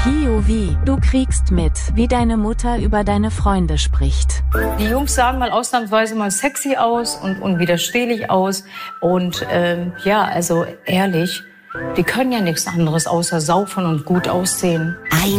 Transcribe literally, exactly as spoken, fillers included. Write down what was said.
P O V. Du kriegst mit, wie deine Mutter über deine Freunde spricht. Die Jungs sahen mal ausnahmsweise mal sexy aus und unwiderstehlich aus. Und ähm, ja, also ehrlich, die können ja nichts anderes außer saufen und gut aussehen. Ein